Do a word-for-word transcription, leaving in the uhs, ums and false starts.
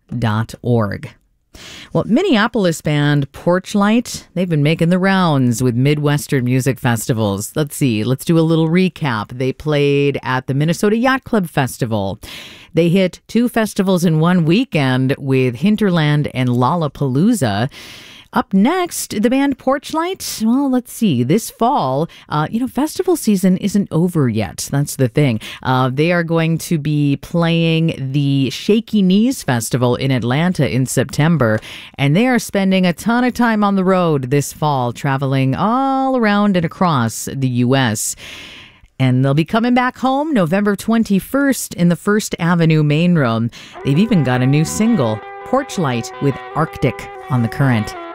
dot org. Well, Minneapolis band Porchlight, they've been making the rounds with Midwestern music festivals. Let's see, let's do a little recap. They played at the Minnesota Yacht Club Festival. They hit two festivals in one weekend with Hinterland and Lollapalooza. Up next, the band Porchlight. Well, let's see. This fall, uh, you know, festival season isn't over yet. That's the thing. Uh, they are going to be playing the Shaky Knees Festival in Atlanta in September, and they are spending a ton of time on the road this fall, traveling all around and across the U S And they'll be coming back home November twenty-first in the First Avenue main room. They've even got a new single, Porchlight, with Arctic on the Current.